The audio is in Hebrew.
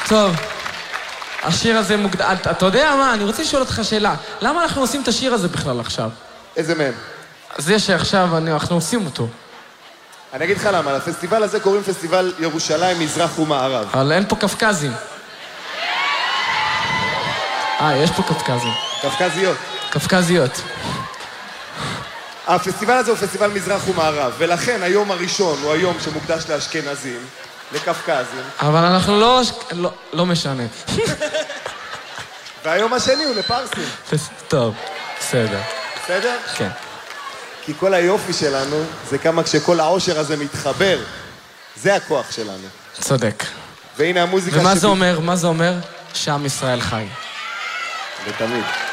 טוב, השיר הזה מוקדש... אתה יודע מה? אני רוצה לשאול אותך שאלה. למה אנחנו עושים את השיר הזה בכלל עכשיו? איזה מהם? זה שעכשיו אנחנו עושים אותו. אני אגיד לך למה, לפסטיבל הזה קוראים פסטיבל ירושלים, מזרח ומערב. אבל אין פה קפקזים. יש פה קפקזים. קפקזיות. קפקזיות. הפסטיבל הזה הוא פסטיבל מזרח ומערב, ולכן היום הראשון הוא היום שמוקדש לאשכנזים, לקפקזים. אבל אנחנו לא משנה. והיום השני הוא לפרסים. טוב, בסדר. בסדר? כן. כי כל היופי שלנו זה כמה כשכל העושר הזה מתחבר, זה הכוח שלנו. צודק. והנה המוזיקה ומה זה אומר? מה זה אומר? שעם ישראל חי. ותמיד.